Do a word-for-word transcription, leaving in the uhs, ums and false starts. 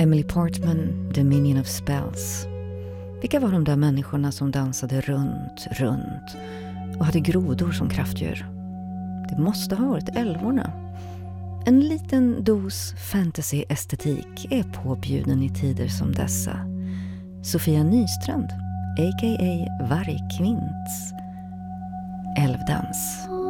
Emily Portman, Dominion of Spells. Vilka var de där människorna som dansade runt, runt och hade grodor som kraftdjur? Det måste ha varit älvorna. En liten dos fantasy-estetik är påbjuden i tider som dessa. Sofia Nystrand, a k a Vargkvints älvdans.